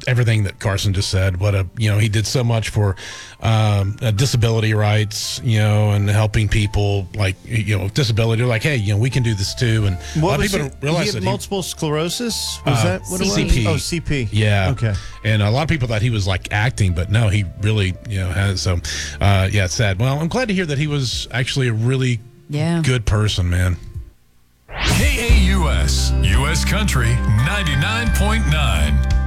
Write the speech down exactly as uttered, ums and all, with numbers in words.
everything that Carson just said. What a you know he did so much for um, uh, disability rights, you know, and helping people like you know with disability. They're like, hey, you know, we can do this too. And what a lot of was people he, don't realize he that had he- multiple sclerosis. Was Uh, that what it was? C P. Oh, C P. Yeah. Okay. And a lot of people thought he was like acting, but no, he really, you know, has. So, uh, yeah, it's sad. Well, I'm glad to hear that he was actually a really Yeah. good person, man. K A U S, U S Country ninety-nine point nine.